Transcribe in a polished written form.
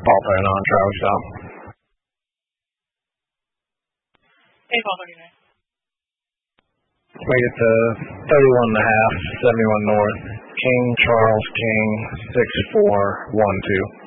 Paul 39, Travis stop. Hey, Paul 39. We get to 31 and a half, 71 north. King Charles King 6412.